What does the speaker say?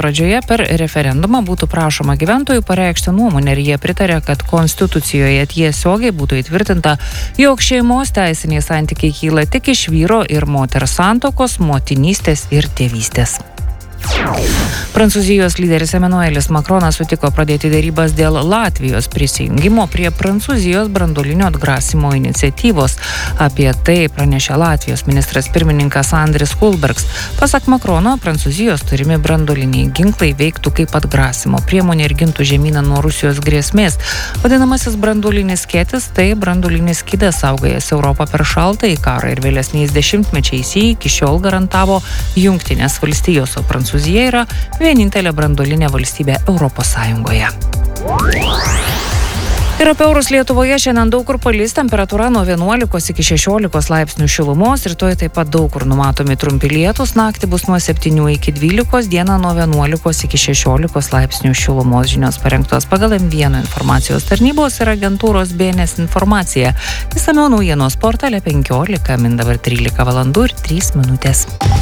pradžioje per referendumą būtų prašoma gyventojų pareikšti nuomonę, ir jie pritarė, kad Konstitucijoje tiesiogiai būtų įtvirtinta, jog šeimos teisiniai santykiai kyla tik iš vyro ir moters santuokos, motinystės ir tėvystės. Prancūzijos lyderis Emmanuelis Macronas sutiko pradėti derybas dėl Latvijos prisijungimo prie Prancūzijos branduolinio atgrasimo iniciatyvos. Apie tai pranešė Latvijos ministras pirmininkas Andris Kulbergs. Pasak Macrono, Prancūzijos turimi branduoliniai ginklai veiktų kaip atgrasimo priemonė ir gintų žemyną nuo Rusijos grėsmės. Vadinamasis branduolinis skėtis - tai branduolinis skydas saugojęs Europą per šaltąjį karą, ir vėlesniais dešimtmečiais jį iki šiol garantavo Jungtinės valstijos, o Prancūzija yra vienintelė branduolinė valstybė Europos Sąjungoje. Ir apie orus Lietuvoje šiandien daug kur palis, temperatūra nuo 11 iki 16 laipsnių šilumos, rytoj taip pat daug kur numatomi trumpi lietūs, naktį bus nuo 7 iki 12, dieną nuo 11 iki 16 laipsnių šilumos. Žinios parengtos pagal M1 informacijos tarnybos ir agentūros BNS informacija. Išsamiau naujienos portale 15, min dabar 13 valandų ir 3 minutės.